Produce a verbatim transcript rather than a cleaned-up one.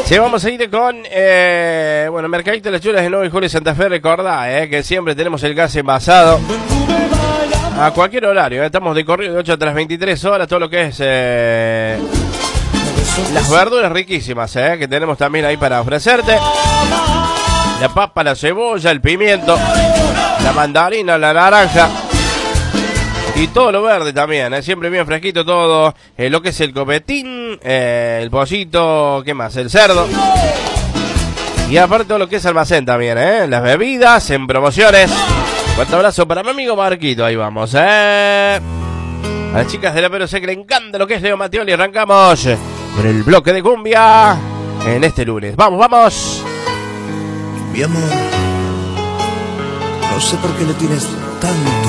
Sí, vamos a ir con, eh, bueno, Mercadito de las Chulas de nueve de julio Santa Fe. Recordá, eh, que siempre tenemos el gas envasado a cualquier horario. Eh. Estamos de corrido de ocho a las veintitrés horas. Todo lo que es eh, las verduras riquísimas, eh, que tenemos también ahí para ofrecerte. La papa, la cebolla, el pimiento, la mandarina, la naranja. Y todo lo verde también, ¿eh? Siempre bien fresquito todo, eh, lo que es el copetín, eh, el pollito, ¿qué más? El cerdo. Y aparte todo lo que es almacén también, ¿eh? Las bebidas en promociones. Fuerte abrazo para mi amigo Marquito, ahí vamos, ¿eh? A las chicas de la Pero sé que le encanta lo que es Leo Mattioli. Arrancamos con el bloque de cumbia en este lunes. ¡Vamos, vamos! Mi amor, no sé por qué le tienes tanto